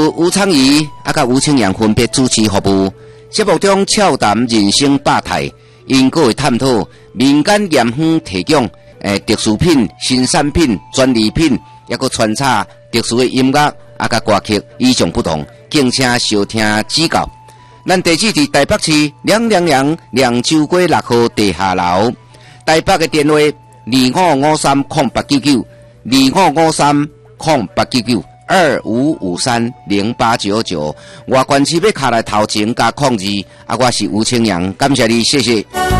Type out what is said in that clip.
由吴昌仪甲吴清阳分别主持服务。节目中俏谈人生百态，因个会探讨民间盐香提供特殊品、新产品、专利品，也个穿插特殊的音乐甲歌曲，与众不同，敬请收听指教。咱地址伫台北市亮州街6号地下楼，台北的电话2553089925530899，外关市要卡来头前加控制，我是吴清阳，感谢你，谢谢。